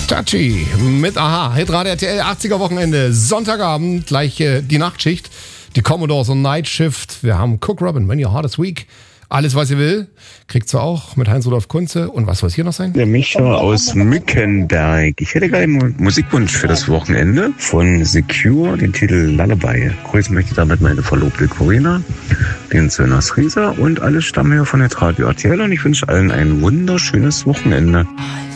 Touchy mit Aha. Hitradio RTL 80er Wochenende. Sonntagabend, gleich die Nachtschicht. Die Commodores und Night Shift. Wir haben Cook Robin, When Your Heart is Weak. Alles, was ihr will, kriegt's auch mit Heinz-Rudolf Kunze. Und was soll es hier noch sein? Der Micha aus Mückenberg. Ich hätte gerade einen Musikwunsch für das Wochenende von Secure, den Titel Lullaby. Grüß möchte damit meine Verlobte Corinna, den Sönners Rieser und alle Stammhörer von der Radio RTL. Und ich wünsche allen ein wunderschönes Wochenende.